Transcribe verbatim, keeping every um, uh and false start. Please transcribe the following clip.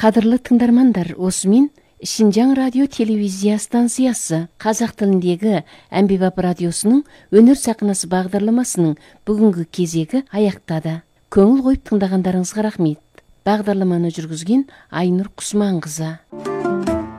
Қадірлі тыңдармандар, осымен Шинжаң радио телевизия станциясы қазақ тіліндегі Әмбебап радиосының өнер сахнасы бағдарламасының бүгінгі кезегі аяқтады. Көңіл қойып тыңдағандарыңызға рахмет. Бағдарламаны жүргізген Айнұр Құсманқызы.